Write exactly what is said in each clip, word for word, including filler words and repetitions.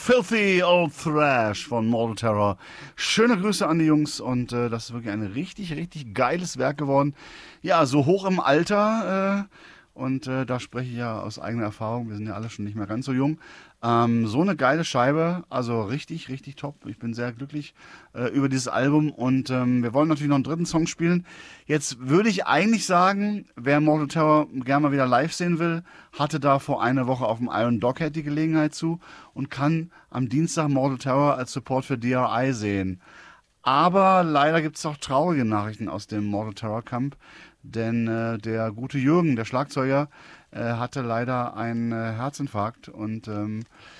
Filthy Old Thrash von Mortal Terror. Schöne Grüße an die Jungs und äh, das ist wirklich ein richtig, richtig geiles Werk geworden. Ja, so hoch im Alter äh, und äh, da spreche ich ja aus eigener Erfahrung, wir sind ja alle schon nicht mehr ganz so jung. Ähm, so eine geile Scheibe, also richtig, richtig top. Ich bin sehr glücklich äh, über dieses Album und ähm, wir wollen natürlich noch einen dritten Song spielen. Jetzt würde ich eigentlich sagen, wer Mortal Terror gerne mal wieder live sehen will, hatte da vor einer Woche auf dem Iron Doghead die Gelegenheit zu und kann am Dienstag Mortal Terror als Support für D R I sehen. Aber leider gibt es auch traurige Nachrichten aus dem Mortal Terror Camp, denn äh, der gute Jürgen, der Schlagzeuger, äh, hatte leider einen äh, Herzinfarkt und ähm,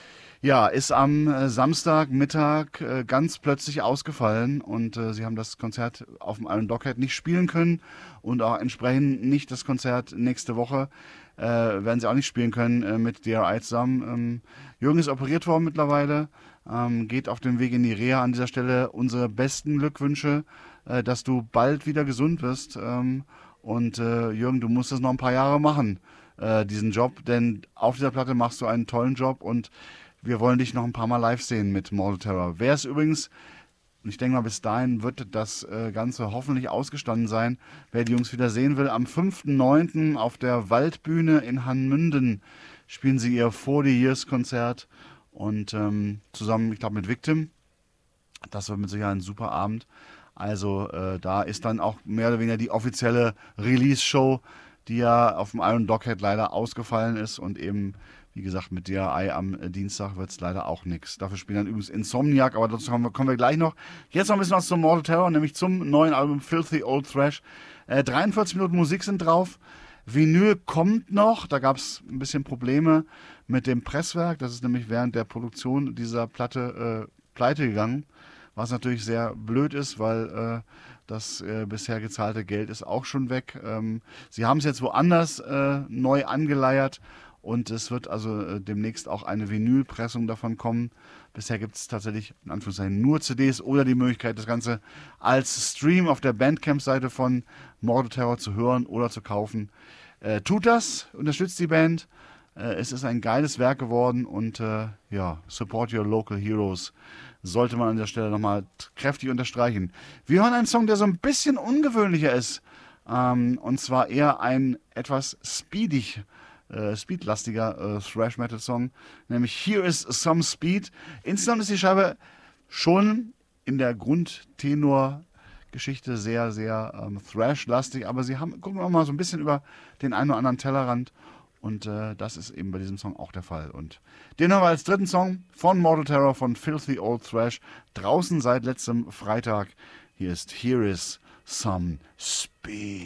ja, ist am äh, Samstagmittag äh, ganz plötzlich ausgefallen und äh, sie haben das Konzert auf dem Iron Doghead nicht spielen können und auch entsprechend nicht das Konzert nächste Woche äh, werden sie auch nicht spielen können äh, mit D R I zusammen. Ähm, Jürgen ist operiert worden mittlerweile, ähm, geht auf dem Weg in die Reha. An dieser Stelle unsere besten Glückwünsche, äh, dass du bald wieder gesund wirst. Ähm, und äh, Jürgen, du musst das noch ein paar Jahre machen, äh, diesen Job, denn auf dieser Platte machst du einen tollen Job und wir wollen dich noch ein paar Mal live sehen mit Mortal Terror. Wer es übrigens, und ich denke mal, bis dahin wird das äh, Ganze hoffentlich ausgestanden sein, wer die Jungs wieder sehen will, am fünften neunten auf der Waldbühne in Hanmünden spielen sie ihr forty Years Konzert und ähm, zusammen, ich glaube, mit Victim. Das wird mit Sicherheit ein super Abend. Also äh, da ist dann auch mehr oder weniger die offizielle Release-Show, die ja auf dem Iron Doghead leider ausgefallen ist und eben, wie gesagt, mit D R I am äh, Dienstag wird es leider auch nichts. Dafür spielen dann übrigens Insomniac, aber dazu kommen wir, kommen wir gleich noch. Jetzt noch ein bisschen was zum Mortal Terror, nämlich zum neuen Album Filthy Old Thrash. Äh, dreiundvierzig Minuten Musik sind drauf. Vinyl kommt noch, da gab es ein bisschen Probleme mit dem Presswerk. Das ist nämlich während der Produktion dieser Platte äh, pleite gegangen. Was natürlich sehr blöd ist, weil äh, das äh, bisher gezahlte Geld ist auch schon weg. Ähm, sie haben es jetzt woanders äh, neu angeleiert und es wird also äh, demnächst auch eine Vinylpressung davon kommen. Bisher gibt es tatsächlich in Anführungszeichen nur C Ds oder die Möglichkeit, das Ganze als Stream auf der Bandcamp-Seite von Mortal Terror zu hören oder zu kaufen. Äh, tut das, unterstützt die Band. Äh, es ist ein geiles Werk geworden und äh, ja, support your local heroes. Sollte man an der Stelle nochmal kräftig unterstreichen. Wir hören einen Song, der so ein bisschen ungewöhnlicher ist. Ähm, und zwar eher ein etwas speedig, äh, speedlastiger äh, Thrash-Metal-Song. Nämlich Here is Some Speed. Insgesamt ist die Scheibe schon in der Grundtenor-Geschichte sehr, sehr ähm, Thrash-lastig. Aber sie haben, gucken wir mal so ein bisschen über den einen oder anderen Tellerrand. Und äh, das ist eben bei diesem Song auch der Fall. Und den haben wir als dritten Song von Mortal Terror, von Filthy Old Thrash, draußen seit letztem Freitag. Hier ist Here is Some Speed.